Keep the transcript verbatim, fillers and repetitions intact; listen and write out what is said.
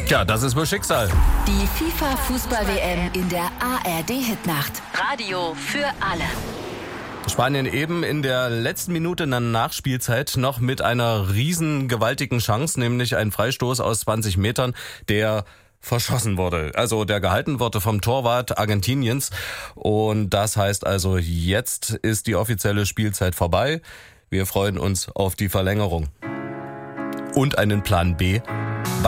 Tja, das ist wohl Schicksal. Die FIFA-Fußball-W M in der A R D-Hitnacht. Radio für alle. Spanien eben in der letzten Minute in der Nachspielzeit noch mit einer riesen gewaltigen Chance, nämlich ein Freistoß aus zwanzig Metern, der verschossen wurde. Also der gehalten wurde vom Torwart Argentiniens. Und das heißt also, jetzt ist die offizielle Spielzeit vorbei. Wir freuen uns auf die Verlängerung. Und einen Plan B.